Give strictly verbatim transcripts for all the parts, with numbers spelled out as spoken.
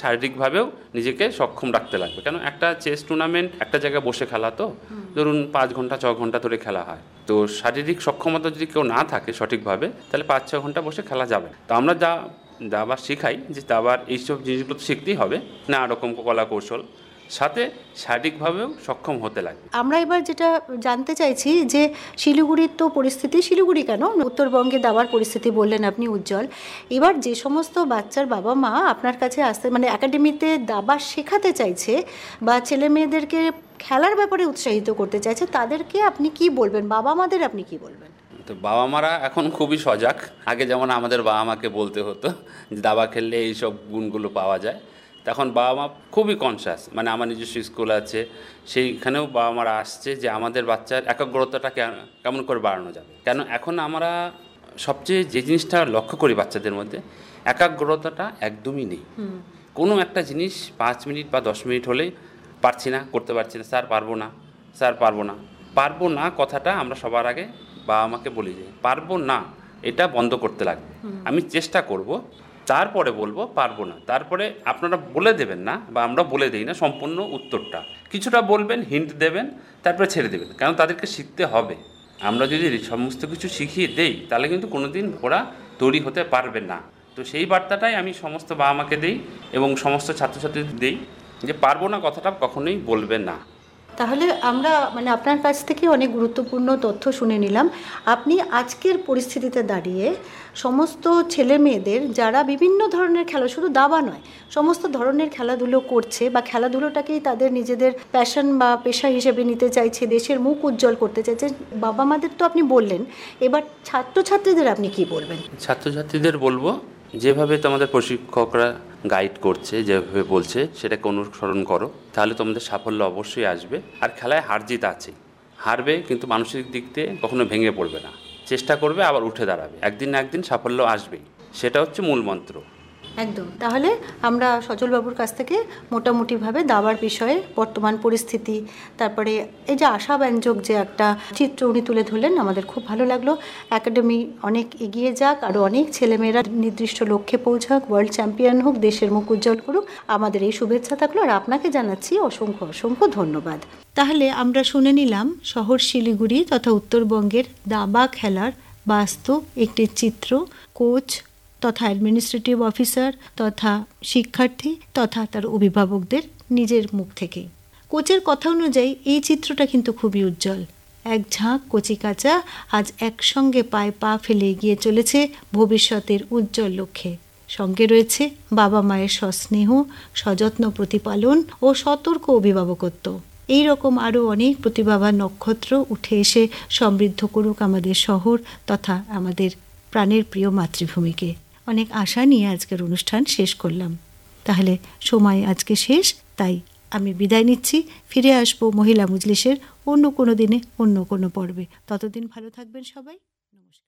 শারীরিকভাবেও নিজেকে সক্ষম রাখতে লাগবে। কেন একটা চেস টুর্নামেন্ট একটা জায়গায় বসে খেলা, তো ধরুন পাঁচ ঘন্টা ছ ঘন্টা ধরে খেলা হয়, তো শারীরিক সক্ষমতা যদি কেউ না থাকে সঠিকভাবে, তাহলে পাঁচ ছ ঘন্টা বসে খেলা যাবে। তো আমরা যা দাবার শেখাই, যে দাবার এইসব জিনিসগুলো তো শিখতেই হবে, না রকম কলা কৌশল, সাথে শারীরিকভাবেও সক্ষম হতে লাগে। আমরা এবার যেটা জানতে চাইছি যে শিলিগুড়ির তো পরিস্থিতি, শিলিগুড়ি কেন উত্তরবঙ্গে দাবার পরিস্থিতি বললেন আপনি উজ্জ্বল, এবার যে সমস্ত বাচ্চার বাবা মা আপনার কাছে আসতে মানে একাডেমিতে দাবা শেখাতে চাইছে বা ছেলে মেয়েদেরকে খেলার ব্যাপারে উৎসাহিত করতে চাইছে, তাদেরকে আপনি কি বলবেন, বাবা মাদের আপনি কি বলবেন? তো বাবা মারা এখন খুবই সজাগ। আগে যেমন আমাদের বাবা মাকে বলতে হতো যে দাবা খেললে এইসব গুণগুলো পাওয়া যায়, তখন বাবা মা খুবই কনসাস। মানে আমার নিজস্ব স্কুল আছে, সেইখানেও বাবা মারা আসছে যে আমাদের বাচ্চার একাগ্রতাটা কেমন করে বাড়ানো যাবে। কেন এখন আমরা সবচেয়ে যে জিনিসটা লক্ষ্য করি বাচ্চাদের মধ্যে, একাগ্রতাটা একদমই নেই। কোনো একটা জিনিস পাঁচ মিনিট বা দশ মিনিট হলেই পারছি না, করতে পারছি না, স্যার পারবো না, স্যার পারবো না। পারবো না কথাটা আমরা সবার আগে বাবা মাকে বলি, যে পারবো না এটা বন্ধ করতে লাগবে, আমি চেষ্টা করব, তারপরে বলবো পারবো না। তারপরে আপনারা বলে দেবেন না, বা আমরা বলে দিই না সম্পূর্ণ উত্তরটা, কিছুটা বলবেন, হিন্ট দেবেন, তারপরে ছেড়ে দেবেন। কারণ তাদেরকে শিখতে হবে। আমরা যদি সমস্ত কিছু শিখিয়ে দেই, তাহলে কিন্তু কোনো দিন ওরা তৈরি হতে পারবে না। তো সেই বার্তাটাই আমি সমস্ত বাবা মাকে দিই এবং সমস্ত ছাত্রছাত্রীদের দিই, যে পারবো না কথাটা কখনোই বলবে না। তাহলে আমরা মানে আপনার কাছ থেকে অনেক গুরুত্বপূর্ণ তথ্য শুনে নিলাম। আপনি আজকের পরিস্থিতিতে দাঁড়িয়ে সমস্ত ছেলে মেয়েদের যারা বিভিন্ন ধরনের খেলা, শুধু দাবা নয়, সমস্ত ধরনের খেলাধুলো করছে বা খেলাধুলোটাকেই তাদের নিজেদের প্যাশন বা পেশা হিসেবে নিতে চাইছে, দেশের মুখ উজ্জ্বল করতে চাইছে, বাবা মাদের তো আপনি বললেন, এবার ছাত্রছাত্রীদের আপনি কি বলবেন? ছাত্রছাত্রীদের বলবো, যেভাবে তোমাদের প্রশিক্ষকরা গাইড করছে, যেভাবে বলছে সেটাকে অনুসরণ করো, তাহলে তোমাদের সাফল্য অবশ্যই আসবে। আর খেলায় হার জিত আছে, হারবে কিন্তু মানসিক দিক দিয়ে কখনো ভেঙে পড়বে না, চেষ্টা করবে, আবার উঠে দাঁড়াবে, একদিন না একদিন সাফল্য আসবেই। সেটা হচ্ছে মূল মন্ত্র। একদম। তাহলে আমরা সজলবাবুর কাছ থেকে মোটামুটিভাবে দাবার বিষয়ে বর্তমান পরিস্থিতি, তারপরে এই যে আশাব্যঞ্জক যে একটা চিত্র উনি তুলে ধরলেন, আমাদের খুব ভালো লাগলো। একাডেমি অনেক এগিয়ে যাক, আরও অনেক ছেলেমেয়েরা নির্দিষ্ট লক্ষ্যে পৌঁছাক, ওয়ার্ল্ড চ্যাম্পিয়ন হোক, দেশের মুখ উজ্জ্বল করুক, আমাদের এই শুভেচ্ছা থাকলো। আর আপনাকে জানাচ্ছি অসংখ্য অসংখ্য ধন্যবাদ। তাহলে আমরা শুনে নিলাম শহর শিলিগুড়ি তথা উত্তরবঙ্গের দাবা খেলার বাস্তব একটি চিত্র, কোচ তথা অ্যাডমিনিস্ট্রেটিভ অফিসার তথা শিক্ষার্থী তথা তার অভিভাবকদের নিজের মুখ থেকে। কোচের কথা অনুযায়ী এই চিত্রটা কিন্তু খুবই উজ্জ্বল। এক ঝাঁক কচিকাঁচা আজ একসঙ্গে পায়ে পা ফেলে এগিয়ে চলেছে ভবিষ্যতের উজ্জ্বল লক্ষ্যে। সঙ্গে রয়েছে বাবা মায়ের সস্নেহ, সযত্ন প্রতিপালন ও সতর্ক অভিভাবকত্ব। এই রকম আরও অনেক প্রতিভাবান নক্ষত্র উঠে এসে সমৃদ্ধ করুক আমাদের শহর তথা আমাদের প্রাণের প্রিয় মাতৃভূমিকে। অনেক আশা নিয়ে আজকের অনুষ্ঠান শেষ করলাম। তাহলে সময় আজকে শেষ, তাই আমি বিদায় নিচ্ছি। ফিরে আসবো মহিলা মজলিসের অন্য কোনো দিনে, অন্য কোনো পর্বে। ততদিন ভালো থাকবেন সবাই। নমস্কার।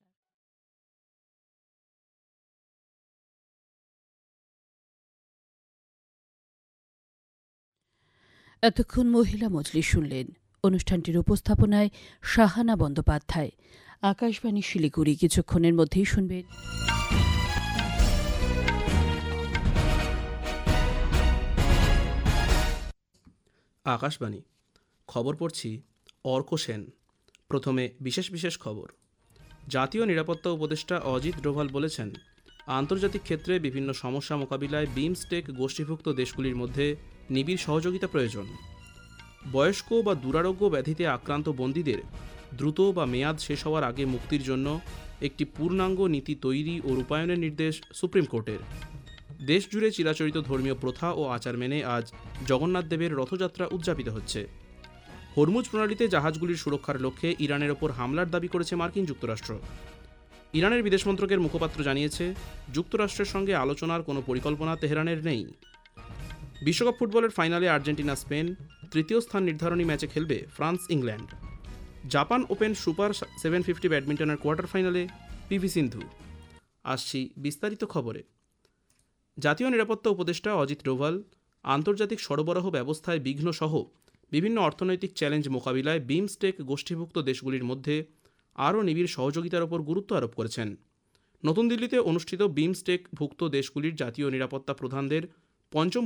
এতক্ষণ মহিলা মজলিস শুনলেন। অনুষ্ঠানটির উপস্থাপনায় শাহানা বন্দ্যোপাধ্যায়। আকাশবাণী শিলিগুড়ি কিছুক্ষণের মধ্যেই শুনবেন আকাশবাণী খবর পড়ছি অর্ক সেন। প্রথমে বিশেষ বিশেষ খবর। জাতীয় নিরাপত্তা উপদেষ্টা অজিত ডোভাল বলেছেন, আন্তর্জাতিক ক্ষেত্রে বিভিন্ন সমস্যা মোকাবিলায় বিমস্টেক গোষ্ঠীভুক্ত দেশগুলির মধ্যে নিবিড় সহযোগিতা প্রয়োজন। বয়স্ক বা দুরারোগ্য ব্যাধিতে আক্রান্ত বন্দীদের দ্রুত বা মেয়াদ শেষ হওয়ার আগে মুক্তির জন্য একটি পূর্ণাঙ্গ নীতি তৈরি ও রূপায়ণের নির্দেশ সুপ্রিম কোর্টের। দেশজুড়ে চিরাচরিত ধর্মীয় প্রথা ও আচার মেনে আজ জগন্নাথ দেবের রথযাত্রা উদযাপিত হচ্ছে। হরমুজ প্রণালীতে জাহাজগুলির সুরক্ষার লক্ষ্যে ইরানের ওপর হামলার দাবি করেছে মার্কিন যুক্তরাষ্ট্র। ইরানের বিদেশ মন্ত্রকের মুখপাত্র জানিয়েছে, যুক্তরাষ্ট্রের সঙ্গে আলোচনার কোনো পরিকল্পনা তেহরানের নেই। বিশ্বকাপ ফুটবলের ফাইনালে আর্জেন্টিনা স্পেন, তৃতীয় স্থান নির্ধারণী ম্যাচে খেলবে France England. Japan open super seven fifty ব্যাডমিন্টনের quarter ফাইনালে পিভি সিন্ধু। আসছি বিস্তারিত খবরে। জাতীয় নিরাপত্তা উপদেষ্টা অজিত ডোভাল আন্তর্জাতিক সরবরাহ ব্যবস্থায় বিঘ্ন সহ বিভিন্ন অর্থনৈতিক চ্যালেঞ্জ মোকাবিলায় বিমস্টেক গোষ্ঠীভুক্ত দেশগুলির মধ্যে আরও নিবিড় সহযোগিতার ওপর গুরুত্ব আরোপ করেছেন। নতুন দিল্লিতে অনুষ্ঠিত বিমস্টেক ভুক্ত দেশগুলির জাতীয় নিরাপত্তা প্রধানদের পঞ্চম